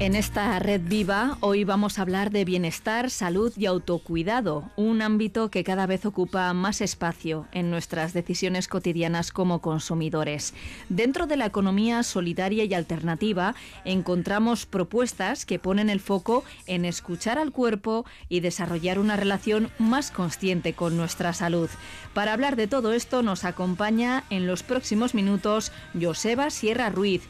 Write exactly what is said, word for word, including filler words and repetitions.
En esta red viva, hoy vamos a hablar de bienestar, salud y autocuidado, un ámbito que cada vez ocupa más espacio en nuestras decisiones cotidianas como consumidores. Dentro de la economía solidaria y alternativa, encontramos propuestas que ponen el foco en escuchar al cuerpo y desarrollar una relación más consciente con nuestra salud. Para hablar de todo esto nos acompaña en los próximos minutos Joseba Sierra Ruiz,